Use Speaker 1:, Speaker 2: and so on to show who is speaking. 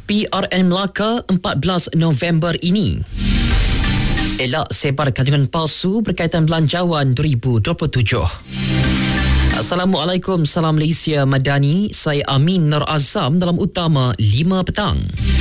Speaker 1: PRN Melaka 14 November ini. Elak sebar kandungan palsu berkaitan belanjawan 2027. Assalamualaikum, salam Malaysia Madani. Saya Amin Nur Azam dalam Utama 5 petang.